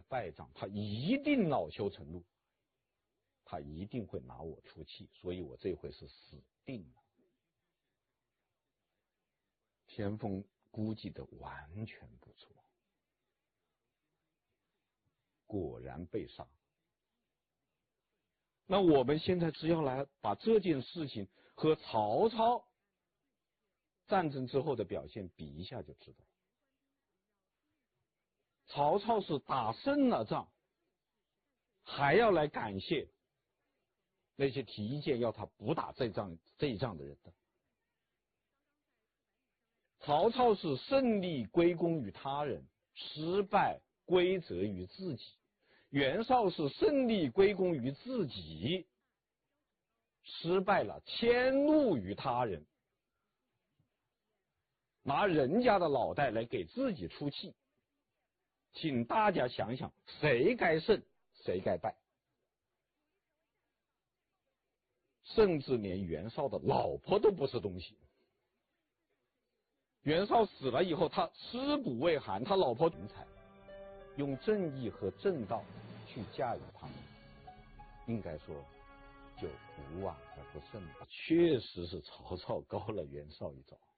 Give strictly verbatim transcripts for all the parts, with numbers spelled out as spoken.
败仗，他一定恼羞成怒，他一定会拿我出气，所以我这回是死定了。田丰估计的完全不错，果然被杀。那我们现在只要来把这件事情和曹操战争之后的表现比一下就知道，曹操是打胜了仗，还要来感谢那些提意见要他不打这仗这一仗的人的。曹操是胜利归功于他人，失败归责于自己。袁绍是胜利归功于自己，失败了迁怒于他人，拿人家的脑袋来给自己出气。请大家想想，谁该胜，谁该败？甚至连袁绍的老婆都不是东西。袁绍死了以后，他尸骨未寒，他老婆人才，用正义和正道去驾驭他们，应该说就无往而不胜了。确实是曹操高了袁绍一招。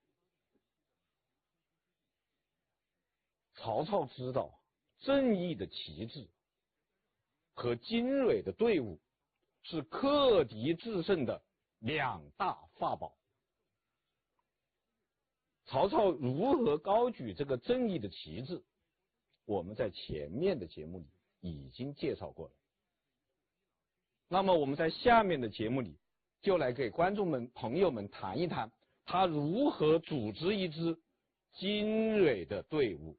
曹操知道正义的旗帜和精锐的队伍是克敌制胜的两大法宝。曹操如何高举这个正义的旗帜，我们在前面的节目里已经介绍过了。那么我们在下面的节目里就来给观众们朋友们谈一谈他如何组织一支精锐的队伍。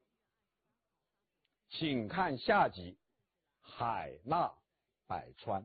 请看下集海纳百川。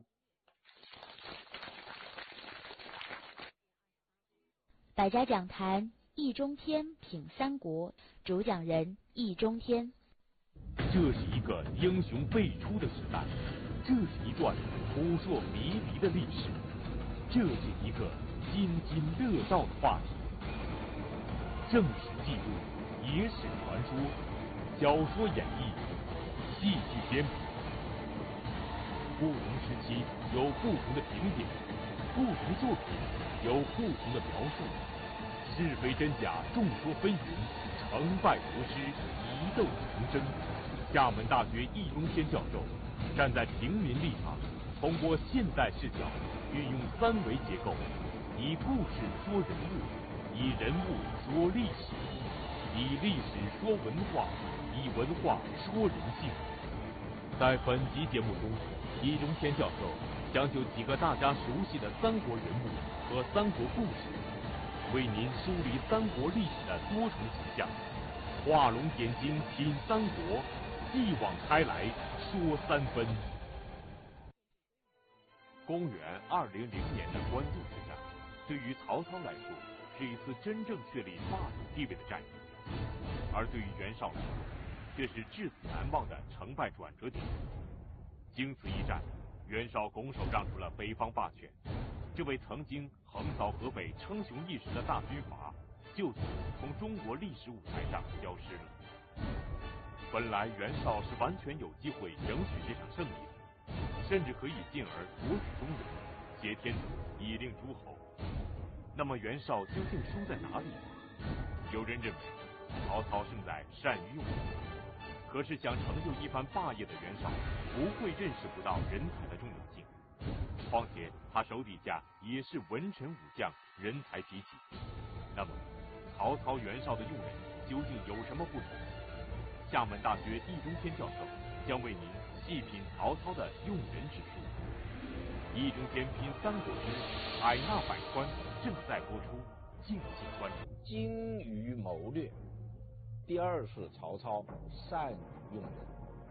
百家讲坛易中天品三国，主讲人易中天。 这是一个英雄辈出的时代，这是一段扑朔迷离的历史，这是一个津津乐道的话题。正史记录，野史传说，小说演绎，戏剧编排。不同时期有不同的评点，不同作品有不同的描述。是非真假，众说纷纭；成败得失，疑窦丛生。厦门大学易中天教授站在平民立场，通过现代视角，运用三维结构，以故事说人物，以人物说历史，以历史说文化，以文化说人性。在本集节目中，易中天教授将就几个大家熟悉的三国人物和三国故事，为您梳理三国历史的多重形象，画龙点睛品三国，一网开来说三分。公元二零零年的官渡之战，对于曹操来说是一次真正确立霸主地位的战役，而对于袁绍来说，却是至死难忘的成败转折点。经此一战，袁绍拱手让出了北方霸权。这位曾经横扫河北、称雄一时的大军阀，就此从中国历史舞台上消失了。本来袁绍是完全有机会赢取这场胜利的，甚至可以进而夺取中原，挟天子以令诸侯。那么袁绍究竟输在哪里呢？有人认为曹操胜在善于用人，可是想成就一番霸业的袁绍，不会认识不到人才的重要性。况且他手底下也是文臣武将，人才济济。那么曹操袁绍的用人究竟有什么不同？厦门大学易中天教授将为您细品曹操的用人之术。易中天品三国之海纳百川正在播出，敬请关注。 精于谋略，第二是曹操善于用人。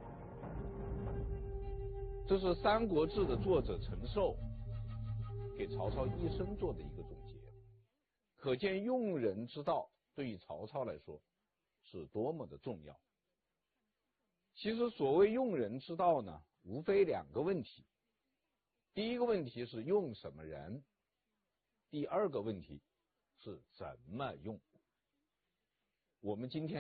这是《三国志》的作者陈寿给曹操一生做的一个总结，可见用人之道对于曹操来说是多么的重要。其实所谓用人之道呢，无非两个问题。第一个问题是用什么人，第二个问题是怎么用。我们今天